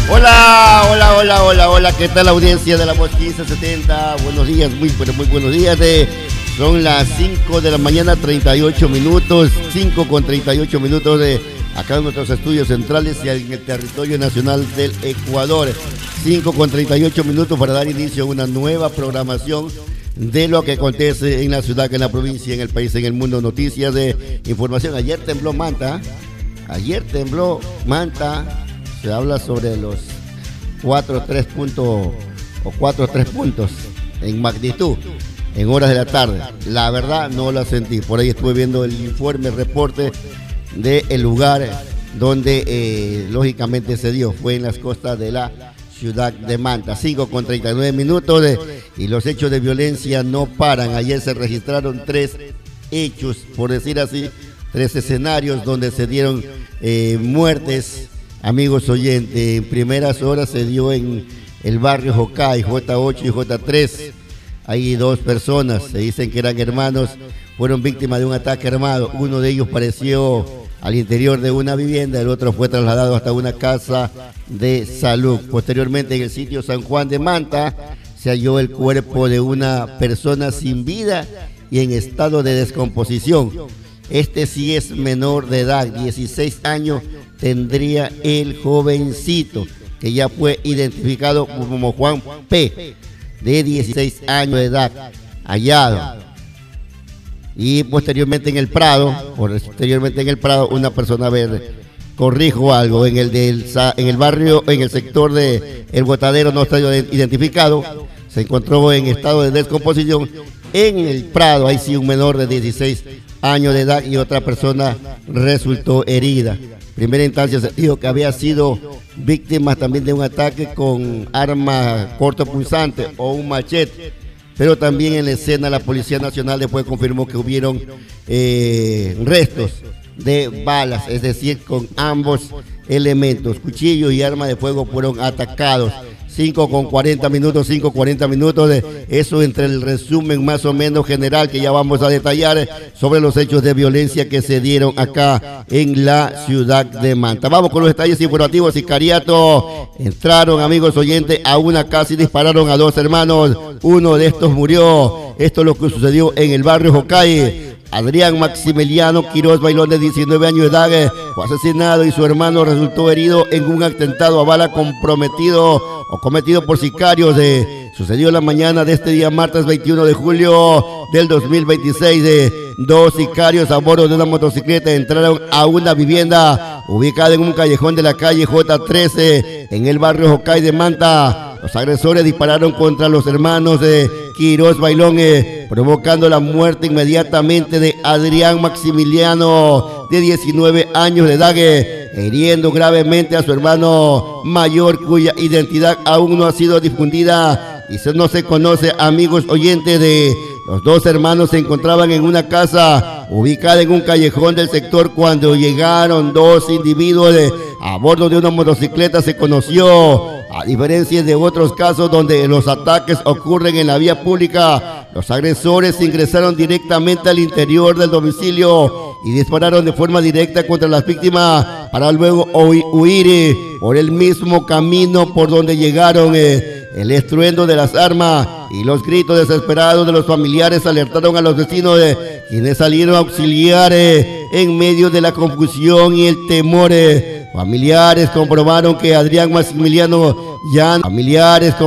Hola, ¿qué tal la audiencia de la Voz 1570? Buenos días, muy buenos días. Son las 5 de la mañana, 38 minutos, 5 con 38 minutos acá en nuestros estudios centrales y en el territorio nacional del Ecuador. 5 con 38 minutos para dar inicio a una nueva programación de lo que acontece en la ciudad, en la provincia, en el país, en el mundo. Noticias de información. Ayer tembló Manta, se habla sobre los 4.3 puntos en magnitud en horas de la tarde. La verdad no la sentí. Por ahí estuve viendo el informe, el reporte del lugar donde lógicamente se dio. Fue en las costas de la ciudad de Manta. 5 con 39 minutos y los hechos de violencia no paran. Ayer se registraron 3 hechos, por decir así, 3 escenarios donde se dieron muertes. Amigos oyentes, en primeras horas se dio en el barrio Jocay, J8 y J3. Hay 2 personas, se dicen que eran hermanos, fueron víctimas de un ataque armado. Uno de ellos pereció al interior de una vivienda, el otro fue trasladado hasta una casa de salud. Posteriormente, en el sitio San Juan de Manta, se halló el cuerpo de una persona sin vida y en estado de descomposición. Este sí es menor de edad, 16 años tendría el jovencito, que ya fue identificado como Juan P., de 16 años de edad, hallado. Y posteriormente en el Prado, una persona verde. Corrijo algo, en el barrio, en el sector de El Botadero no está identificado, se encontró en estado de descomposición. En el Prado, ahí sí, un menor de 16 años de edad y otra persona resultó herida. Primera instancia se dijo que había sido víctima también de un ataque con arma cortopunzante o un machete, pero también en la escena la Policía Nacional después confirmó que hubieron restos de balas, es decir, con ambos elementos, cuchillo y arma de fuego fueron atacados. 5 con 40 minutos de eso entre el resumen más o menos general que ya vamos a detallar sobre los hechos de violencia que se dieron acá en la ciudad de Manta. Vamos con los detalles informativos. Sicariato, entraron, amigos oyentes, a una casa y dispararon a 2 hermanos. Uno de estos murió. Esto es lo que sucedió en el barrio Jocay. Adrián Maximiliano Quiroz Bailón, de 19 años de edad, fue asesinado y su hermano resultó herido en un atentado a bala cometido por sicarios. Sucedió la mañana de este día, martes 21 de julio del 2026. 2 sicarios a bordo de una motocicleta entraron a una vivienda ubicada en un callejón de la calle J13 en el barrio Jocay de Manta. Los agresores dispararon contra los hermanos de Quiroz Bailón, provocando la muerte inmediatamente de Adrián Maximiliano, de 19 años de edad, hiriendo gravemente a su hermano mayor, cuya identidad aún no ha sido difundida y no se conoce. Amigos oyentes, de los 2 hermanos se encontraban en una casa ubicada en un callejón del sector cuando llegaron 2 individuos a bordo de una motocicleta. Se conoció, a diferencia de otros casos donde los ataques ocurren en la vía pública, los agresores ingresaron directamente al interior del domicilio y dispararon de forma directa contra las víctimas para luego huir por el mismo camino por donde llegaron. El estruendo de las armas y los gritos desesperados de los familiares alertaron a los vecinos, quienes salieron a auxiliar en medio de la confusión y el temor. Familiares comprobaron que Adrián Maximiliano